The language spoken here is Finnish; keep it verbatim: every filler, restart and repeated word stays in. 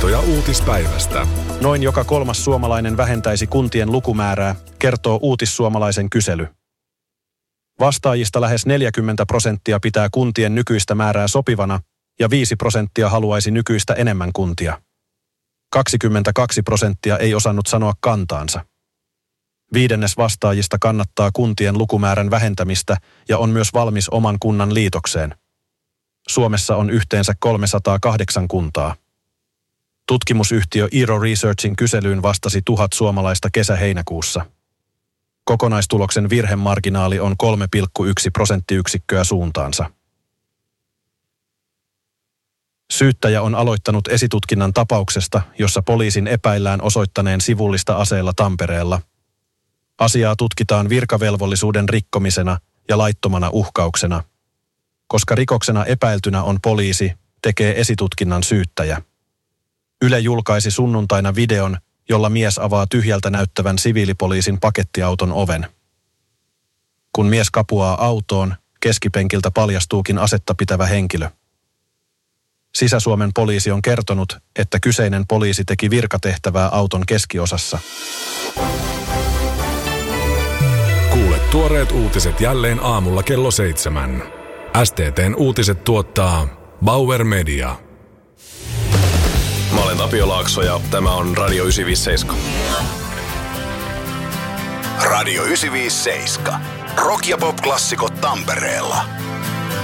Havaintoja uutispäivästä. Noin joka kolmas suomalainen vähentäisi kuntien lukumäärää, kertoo Uutissuomalaisen kysely. Vastaajista lähes neljäkymmentä prosenttia pitää kuntien nykyistä määrää sopivana ja viisi prosenttia haluaisi nykyistä enemmän kuntia. kaksikymmentäkaksi prosenttia ei osannut sanoa kantaansa. Viidennes vastaajista kannattaa kuntien lukumäärän vähentämistä ja on myös valmis oman kunnan liitokseen. Suomessa on yhteensä kolmesataakahdeksan kuntaa. Tutkimusyhtiö Eero Researchin kyselyyn vastasi tuhat suomalaista kesä-heinäkuussa. Kokonaistuloksen virhemarginaali on kolme pilkku yksi prosenttiyksikköä suuntaansa. Syyttäjä on aloittanut esitutkinnan tapauksesta, jossa poliisin epäillään osoittaneen sivullista aseella Tampereella. Asiaa tutkitaan virkavelvollisuuden rikkomisena ja laittomana uhkauksena. Koska rikoksena epäiltynä on poliisi, tekee esitutkinnan syyttäjä. Yle julkaisi sunnuntaina videon, jolla mies avaa tyhjältä näyttävän siviilipoliisin pakettiauton oven. Kun mies kapuaa autoon, keskipenkiltä paljastuukin asetta pitävä henkilö. Sisä-Suomen poliisi on kertonut, että kyseinen poliisi teki virkatehtävää auton keskiosassa. Kuule tuoreet uutiset jälleen aamulla kello seitsemän. S T T:n uutiset tuottaa Bauer Media. Mä olen Tapio Laakso ja tämä on Radio yhdeksänsataaviisikymmentäseitsemän. Radio yhdeksänsataaviisikymmentäseitsemän. Rock ja pop-klassikot Tampereella.